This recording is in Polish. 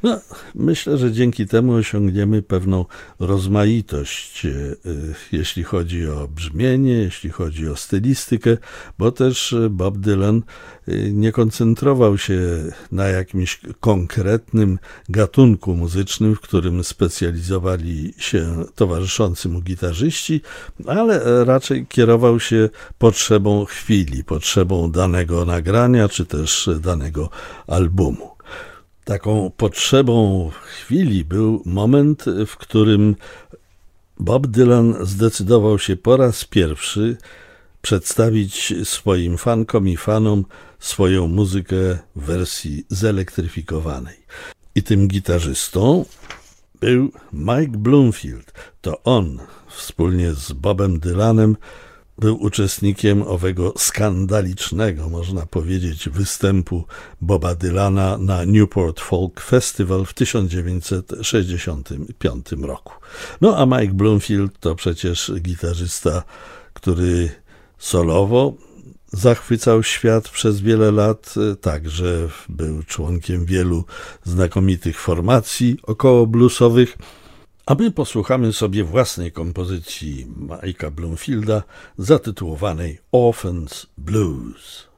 No, myślę, że dzięki temu osiągniemy pewną rozmaitość, jeśli chodzi o brzmienie, jeśli chodzi o stylistykę, bo też Bob Dylan nie koncentrował się na jakimś konkretnym gatunku muzycznym, w którym specjalizowali się towarzyszący mu gitarzyści, ale raczej kierował się potrzebą chwili, potrzebą danego nagrania, czy też danego albumu. Taką potrzebą chwili był moment, w którym Bob Dylan zdecydował się po raz pierwszy przedstawić swoim fankom i fanom swoją muzykę w wersji zelektryfikowanej. I tym gitarzystą był Mike Bloomfield. To on wspólnie z Bobem Dylanem był uczestnikiem owego skandalicznego, można powiedzieć, występu Boba Dylana na Newport Folk Festival w 1965 roku. No a Mike Bloomfield to przecież gitarzysta, który solowo zachwycał świat przez wiele lat, także był członkiem wielu znakomitych formacji około bluesowych. A my posłuchamy sobie własnej kompozycji Mike'a Bloomfielda zatytułowanej Orphans Blues.